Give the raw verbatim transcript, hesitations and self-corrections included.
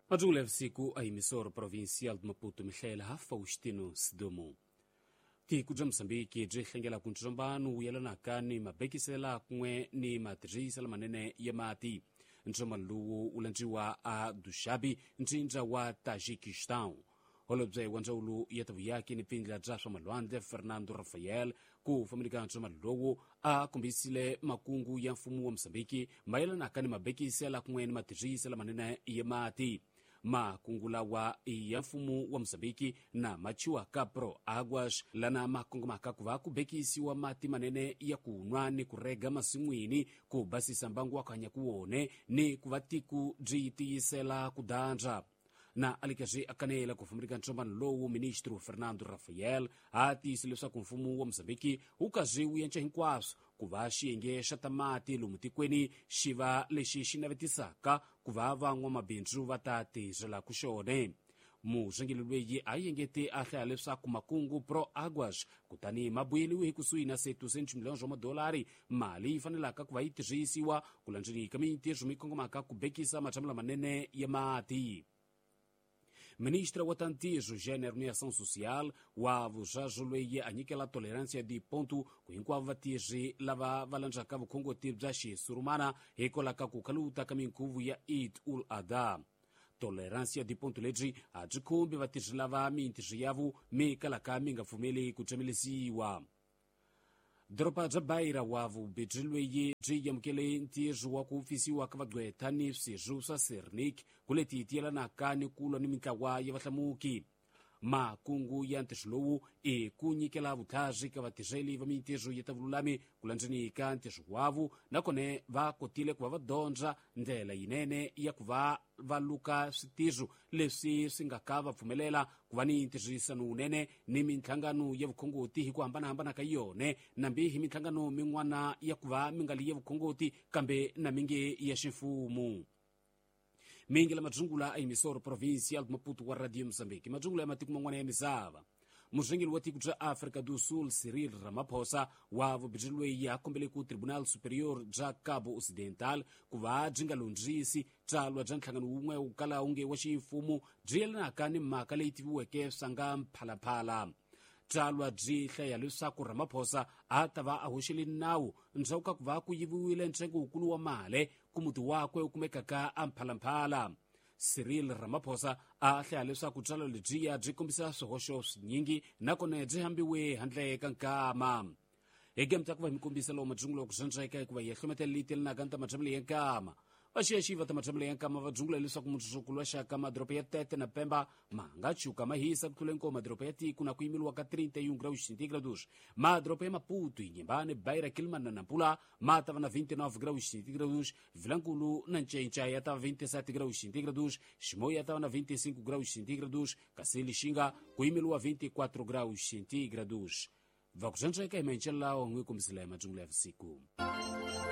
Majungula siku a emissora provincial de Maputo Michael Faustino Sidomo. Ti kuja Msambiki je hlengela kuntrambanu uyelana kani mabekisela kwe ni matrisa la manene ya mati. Ntromaluo ulanjiwa a Dushabi nchinja wa Tajikistan. Holobze wanjaulu yatavuyaki ni pindla jaswa malwande Fernando Rafael ku familika ntromaluo a kumbisile makungu ya mfumu wa Msambiki maelana kani mabekisela kwe ni matrisa la manene ya mati. Makungula wa ya mfumu wa Msambiki na machiwa kapro agwash lana makungu makakuva kubekisi wa mati manene ya kunwa ni kurega masimwini kubasi sambangu wakanya kuone ni kuvatiku jitiisela kudanja. Na alikaji akanela kufumrika nchomban lowo ministro Fernando Rafael ati silisa kumfumu wa Msambiki ukaji uyenche hinkwaso kuvashi enge shatamati lumutikweni shiva leshishina vetisaka kuvava ngwa mabinju vatate jala kushone. Mujengililweyi ayengete ahlaalesa kumakungu pro agwash kutani mabwili wihi kusuina setu senchu milionjo madolari mali ifanelaka kuvaitijisiwa kulanjini kamiti jumikongomaka kubekisa machamla manene ya mati. Ministra wa Tantijo, Gênero e Ação Social, wavu jajulweye anyikela tolerância de ponto kuinkwa vatije lava valanjaka vukongo tibjashi surumana ekolaka kukaluta kaminkuvu ya Eid ul Adha. Tolerância de ponto leji ajikumbi vatije lava mintiji yavu mekalaka mingafumeli kuchamilisiwa. Dropa jabaira wavu bijilweye jiya mkele ntiyeju wa kuufisi wa kavadwetani fsiju sa sernik kuleti itiyela na kani kulo ni minkawa ya vatlamuki. Ma kungu ya ntishlowu e kunyikela vutaji kavatijeli va minteju yetavululami kulanjini ka ntishu wavu na kone va kotile kuva vadonja ndela inene ya kuva valuka sitiju lesi singakava pfumelela kuva ni ntijisanu unene ni mintlangano ya vukhongoti hi kuhambana-hambana ka yone na mbihi mintlangano min'wana ya kuva mingali ya vukhongoti kambe na mingi ya ximfumu. Mingi la majungula a emissora provincial de Maputo wa Radio Mozambique majungula ya matiku mangwana ya misava. Mujengili wa tiku ja África do Sul Cyril Ramaphosa wavu bijilwe ya kombele ku Tribunal Superior ja Cabo Ocidental kuva jinga lonjisi talwa ja nhlangano umwe ukala unge wa ximfumu jela na kani maka leyi tiviweke sanga mphalaphala. Talwa jihla ya lusaku Ramaphosa atava ahoxele nawu ndzauka kuva ku yiviwile ntsengo ukulu wa male kumuti wakwe ukumekaka amphala-mphala. Cyril Ramaphosa ahle leswaku tsalwa lejiya byi kombisa swihoxo swinyingi nakona byi hambiwe handle ka nkama. Ege mtakuva mikombisa lowu majungulo kuzandzeka hikuva yehlometele litele na kanta majamile ya nkama. Vaxiyaxiva ta majamile ya nkama vajungula leswaku mutsukulu wa xaka madoropa ya Tete na Pemba manga chuka mahisa kuthule nko madoropa ya tiku na kuimiliwa ka trinta e um graus centígrados. Madoropa ya Maputo Inhambane Beira Quilmane na Nampula matava na vinte e nove graus centígrados, Vilankulu na Nchencha yatava vinte e sete graus centígrados, Chimoio yatava na vinte e cinco graus centígrados, Kasili Xinga kuimiliwa vinte e quatro graus centígrados. Vakuzandzeka imenchela ongwe kumisila ya majungula ya visiku.